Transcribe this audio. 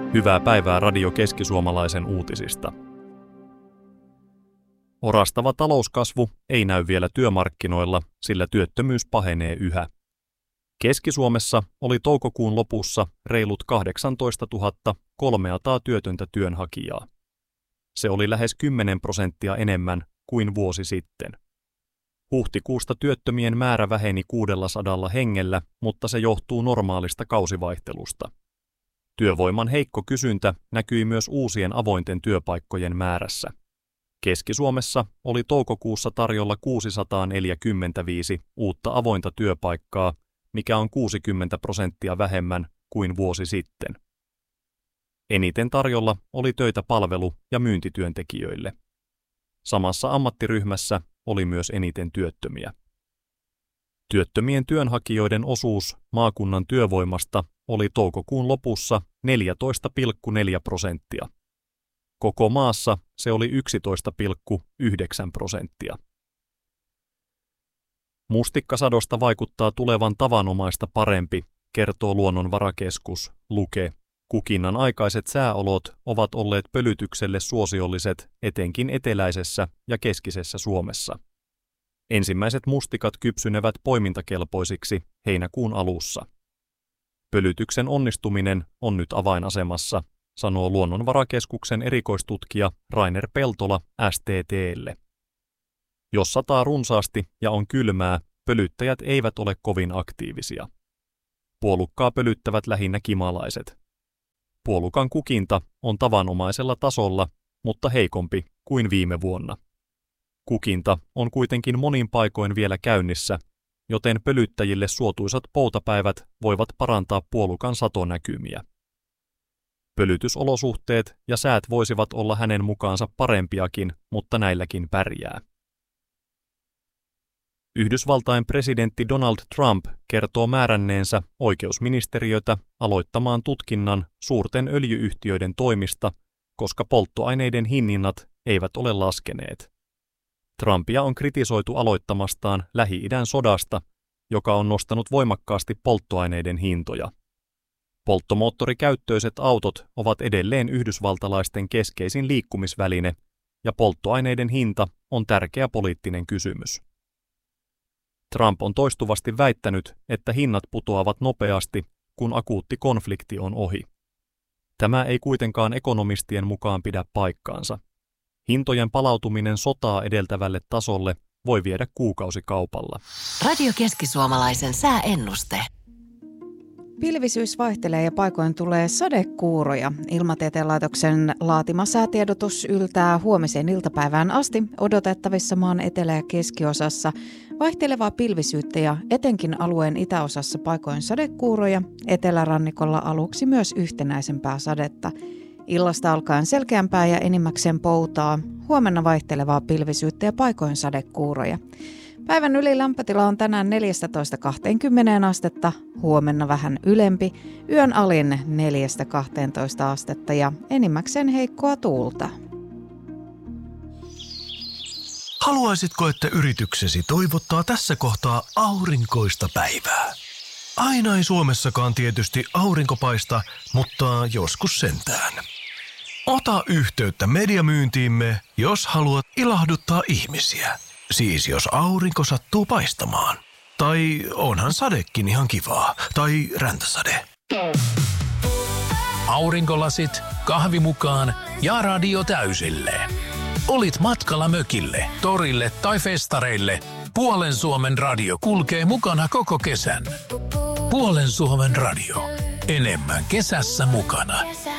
Hyvää päivää Radio Keski-Suomalaisen uutisista. Orastava talouskasvu ei näy vielä työmarkkinoilla, sillä työttömyys pahenee yhä. Keski-Suomessa oli toukokuun lopussa reilut 18 300 työtöntä työnhakijaa. Se oli lähes 10% enemmän kuin vuosi sitten. Huhtikuusta työttömien määrä väheni 600 hengellä, mutta se johtuu normaalista kausivaihtelusta. Työvoiman heikko kysyntä näkyi myös uusien avointen työpaikkojen määrässä. Keski-Suomessa oli toukokuussa tarjolla 645 uutta avointa työpaikkaa, mikä on 60% vähemmän kuin vuosi sitten. Eniten tarjolla oli töitä palvelu- ja myyntityöntekijöille. Samassa ammattiryhmässä oli myös eniten työttömiä. Työttömien työnhakijoiden osuus maakunnan työvoimasta oli toukokuun lopussa 14,4%. Koko maassa se oli 11,9%. Mustikkasadosta vaikuttaa tulevan tavanomaista parempi, kertoo Luonnonvarakeskus Luke. Kukinnan aikaiset sääolot ovat olleet pölytykselle suosiolliset etenkin eteläisessä ja keskisessä Suomessa. Ensimmäiset mustikat kypsynevät poimintakelpoisiksi heinäkuun alussa. Pölytyksen onnistuminen on nyt avainasemassa, sanoo Luonnonvarakeskuksen erikoistutkija Rainer Peltola STT:lle. Jos sataa runsaasti ja on kylmää, pölyttäjät eivät ole kovin aktiivisia. Puolukkaa pölyttävät lähinnä kimalaiset. Puolukan kukinta on tavanomaisella tasolla, mutta heikompi kuin viime vuonna. Kukinta on kuitenkin monin paikoin vielä käynnissä, joten pölyttäjille suotuisat poutapäivät voivat parantaa puolukan satonäkymiä. Pölytysolosuhteet ja säät voisivat olla hänen mukaansa parempiakin, mutta näilläkin pärjää. Yhdysvaltain presidentti Donald Trump kertoo määränneensä oikeusministeriötä aloittamaan tutkinnan suurten öljy-yhtiöiden toimista, koska polttoaineiden hinnat eivät ole laskeneet. Trumpia on kritisoitu aloittamastaan Lähi-idän sodasta, joka on nostanut voimakkaasti polttoaineiden hintoja. Polttomoottorikäyttöiset autot ovat edelleen yhdysvaltalaisten keskeisin liikkumisväline, ja polttoaineiden hinta on tärkeä poliittinen kysymys. Trump on toistuvasti väittänyt, että hinnat putoavat nopeasti, kun akuutti konflikti on ohi. Tämä ei kuitenkaan ekonomistien mukaan pidä paikkaansa. Hintojen palautuminen sotaa edeltävälle tasolle voi viedä kuukausikaupalla. Radio Keski-Suomalaisen sääennuste. Pilvisyys vaihtelee ja paikoin tulee sadekuuroja. Ilmatieteen laitoksen laatima säätiedotus yltää huomiseen iltapäivään asti odotettavissa maan etelä- ja keskiosassa vaihtelevaa pilvisyyttä ja etenkin alueen itäosassa paikoin sadekuuroja, etelärannikolla aluksi myös yhtenäisempää sadetta. Illasta alkaen selkeämpää ja enimmäkseen poutaa, huomenna vaihtelevaa pilvisyyttä ja paikoin sadekuuroja. Päivän ylilämpötila on tänään 14-20 astetta, huomenna vähän ylempi, yön alin 4-12 astetta ja enimmäkseen heikkoa tuulta. Haluaisitko, että yrityksesi toivottaa tässä kohtaa aurinkoista päivää? Aina ei Suomessakaan tietysti aurinko paista, mutta joskus sentään. Ota yhteyttä mediamyyntiimme, jos haluat ilahduttaa ihmisiä. Siis jos aurinko sattuu paistamaan. Tai onhan sadekin ihan kivaa. Tai räntäsade. Aurinkolasit, kahvi mukaan ja radio täysille. Olit matkalla mökille, torille tai festareille. Puolen Suomen radio kulkee mukana koko kesän. Puolen Suomen radio. Enemmän kesässä mukana.